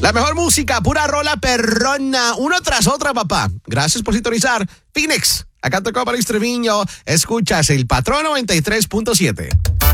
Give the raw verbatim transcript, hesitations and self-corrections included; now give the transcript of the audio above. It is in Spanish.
La mejor música, pura rola perrona, una tras otra, papá. Gracias por sintonizar Phoenix. Acá tocó para Luis Treviño. Escuchas el Patrón noventa y tres punto siete.